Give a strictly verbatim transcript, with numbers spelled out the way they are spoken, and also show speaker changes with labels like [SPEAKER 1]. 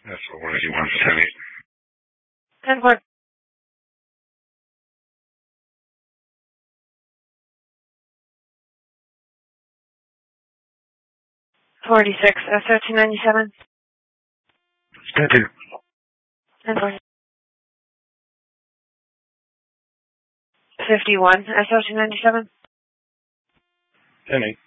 [SPEAKER 1] That's what he wants, ten eight.
[SPEAKER 2] ten four. forty-six, S O two ninety-seven.
[SPEAKER 1] ten two.
[SPEAKER 2] ten four. fifty-one, S O two ninety-seven.
[SPEAKER 1] ten eight.